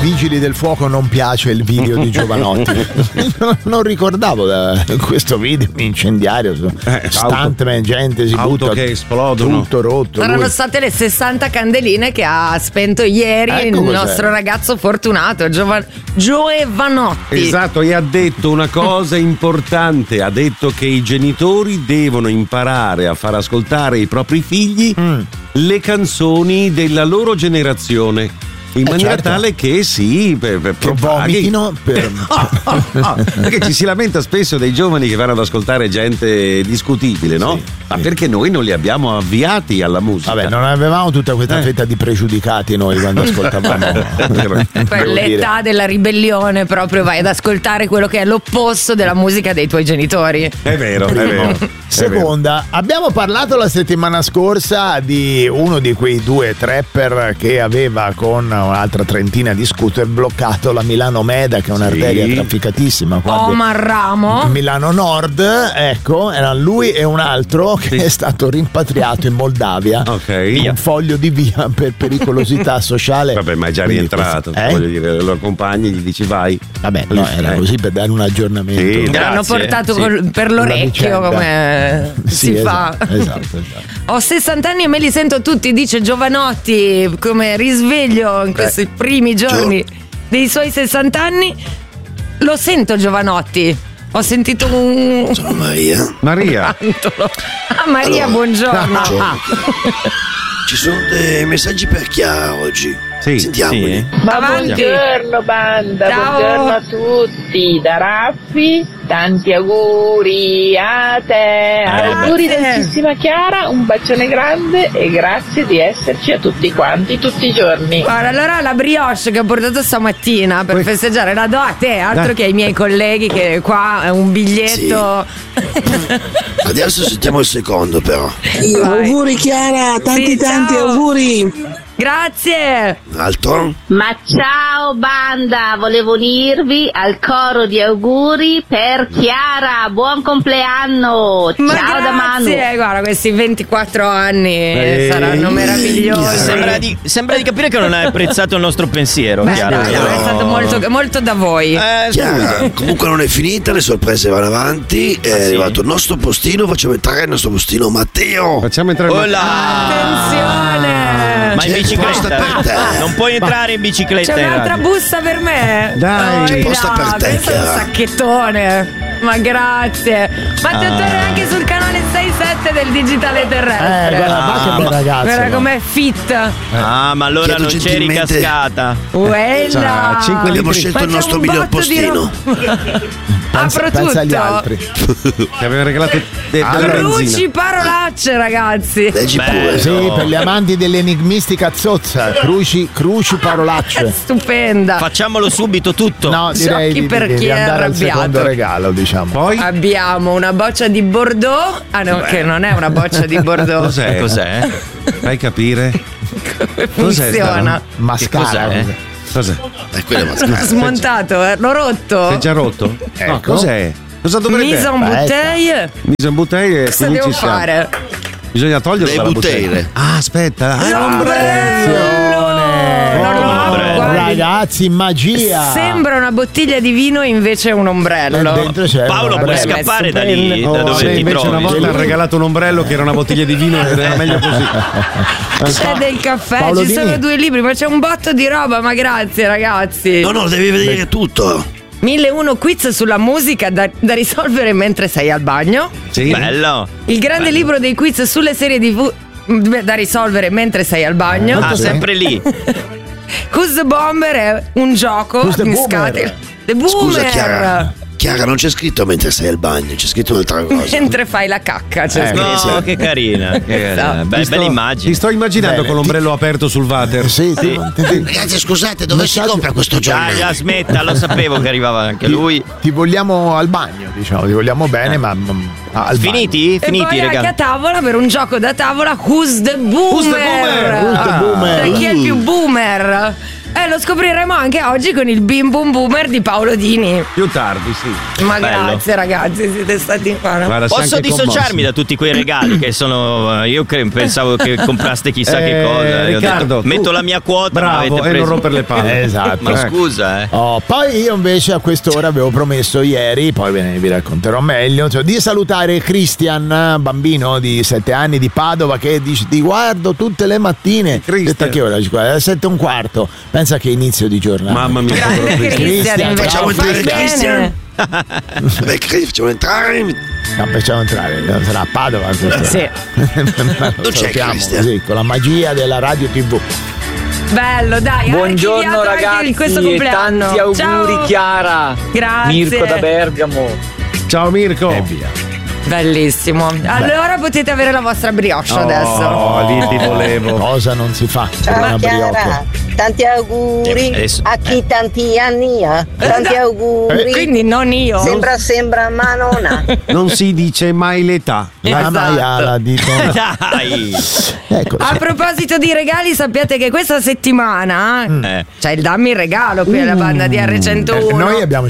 Vigili del Fuoco non piace il video di Giovanotti. Non ricordavo questo video incendiario, stuntman, gente si auto butta, che esplodono, tutto rotto. Saranno state le 60 candeline che ha spento ieri il nostro ragazzo fortunato Giovanotti. Esatto, e ha detto una cosa importante, ha detto che i genitori devono imparare a far ascoltare ai propri figli le canzoni della loro generazione. In maniera tale che che vomitino perché ci si lamenta spesso dei giovani che vanno ad ascoltare gente discutibile, no? Sì, ma perché noi non li abbiamo avviati alla musica. Vabbè, non avevamo tutta questa fetta di pregiudicati noi quando ascoltavamo. Quell'età della ribellione, proprio vai ad ascoltare quello che è l'opposto della musica dei tuoi genitori. È vero, è vero. Seconda, abbiamo parlato la settimana scorsa di uno di quei due trapper che aveva con un'altra trentina di scooter bloccato la Milano Meda, che è un'arteria trafficatissima qua Omar Ramo, Milano Nord. Ecco, erano lui e un altro che è stato rimpatriato in Moldavia con un foglio di via per pericolosità sociale. Vabbè, ma è già rientrato, voglio dire, lo accompagni, gli dici vai. Vabbè, no, era così per dare un aggiornamento. L'hanno portato per l'orecchio, come si fa. Esatto. Ho 60 anni e me li sento tutti, dice Giovanotti, come risveglio in questi primi giorni dei suoi 60 anni. Lo sento Giovanotti. Ho sentito un... Sono Maria. Maria. Maria, allora, buongiorno. Ci sono dei messaggi per Chiara oggi. Sì, sentiamoli. Sì. Buongiorno banda, ciao. Buongiorno a tutti da Raffi, tanti auguri a te, auguri dolcissima Chiara, un bacione grande e grazie di esserci a tutti quanti, tutti i giorni. Guarda, allora la brioche che ho portato stamattina per festeggiare la do a te, altro che ai miei colleghi, che qua è un biglietto. Sì. Adesso sentiamo il secondo però. Auguri Chiara, tanti auguri. Grazie. Altro? Ma ciao banda, volevo unirvi al coro di auguri per Chiara, buon compleanno. Ma ciao grazie. Da Manu. Guarda, questi 24 anni saranno meravigliosi. Sembra di capire che non hai apprezzato il nostro pensiero. Chiara. È stato molto da voi. Chiara, comunque non è finita, le sorprese vanno avanti. È arrivato il nostro postino, facciamo entrare il nostro postino Matteo. Facciamo entrare Attenzione. Ma in bicicletta? Non puoi entrare in bicicletta. C'è un'altra busta per me. Dai, c'è posta per te, questo è un sacchettone. Ma grazie. Ma ti torni anche sul canale 6-7 del Digitale Terrestre. Guarda, che bel ragazzo. Guarda com'è fit. Ma allora Chiedo non c'eri gentilmente- cascata. Quella. Abbiamo scelto il nostro miglior postino. Apro Pensa agli tutto. altri. Che aveva regalato della Cruci benzina. parolacce, ragazzi. Leggi pure. Sì, per gli amanti dell'enigmistica zozza, cruci parolacce. Stupenda. Facciamolo subito tutto. No, direi Sciocchi per di chi è andare al arrabbiato. secondo regalo, diciamo. Poi Abbiamo una boccia di Bordeaux. Ah no, che non è una boccia di Bordeaux. cos'è? Fai capire. Come Cos'è funziona? Mascara. Cos'è? Quella L'ho mascara. smontato, l'ho rotto. Sei già rotto? Ecco. No, cos'è? Cosa dovrebbe Mise en bouteille. Mise en bouteille e Cosa quindi devo ci siamo. fare? Bisogna toglierlo Le dalla bottiglie. bottiglia. Ah, aspetta. Ragazzi, magia. Sembra una bottiglia di vino, invece è un ombrello. Dentro c'è Paolo, un puoi ombrello. scappare da lì, da dove Se ti invece una trovi. volta ha regalato un ombrello che era una bottiglia di vino ed era meglio così. C'è del caffè, Paolo ci Dini. sono 2 libri, ma c'è un botto di roba, ma grazie ragazzi. No, devi vedere tutto. 1001 quiz sulla musica da risolvere mentre sei al bagno. Sì. Bello. Il grande libro dei quiz sulle serie TV da risolvere mentre sei al bagno. Ah, sempre lì. Who's the Bomber è un gioco Who's the in Boomer? scatola. The Boomer. Scusa Chiara, non c'è scritto mentre sei al bagno, c'è scritto un'altra cosa. Mentre fai la cacca, c'è scritto. No, che carina. Bella immagine. Ti sto immaginando Bene, con l'ombrello aperto sul water. Sì. Ragazzi, scusate, dove si compra questo giornale? Dai, smetta, lo sapevo che arrivava anche lui. Ti vogliamo al bagno, diciamo, ti vogliamo bene, ma al Finiti? E poi anche a Regà? tavola, per un gioco da tavola, Who's the Boomer? Who's the Boomer? Cioè, chi è il più boomer? Lo scopriremo anche oggi con il Bim Bum Boomer di Paolo Dini. Più tardi, sì. Ma Bello. grazie ragazzi, siete stati qua. Guarda, Posso dissociarmi da tutti quei regali che sono. Io pensavo che compraste chissà che cosa. Io ho Riccardo, detto, metto la mia quota. ma bravo, avete e preso. non rompere le palle. Esatto. Ma scusa, Poi io invece a quest'ora avevo promesso ieri, poi vi racconterò meglio, cioè, di salutare Christian, bambino di 7 anni di Padova, che dice ti guardo tutte le mattine. Detta che ora? Alle 7:15. Pensa che inizio di giornata. Mamma mia, Cristian, Facciamo entrare Christian. Facciamo entrare. Facciamo entrare, sarà a Padova. Sì. Non c'è Christian. Così, con la magia della radio TV. Bello, dai. Buongiorno ragazzi di questo e compleanno. tanti auguri. Ciao. Chiara. Grazie. Mirko da Bergamo. Ciao Mirko. E via. Bellissimo. Allora potete avere la vostra brioche adesso. Oh, lì ti volevo. Cosa non si fa? C'è una Ciao Chiara, brioche. tanti auguri a chi tanti anni ha. Tanti auguri. Quindi non io. Sembra ma non ha. Non si dice mai l'età. La maiala di Dai. Ecco, A proposito di regali, sappiate che questa settimana c'è il Dammi il regalo qui alla banda di R101. noi abbiamo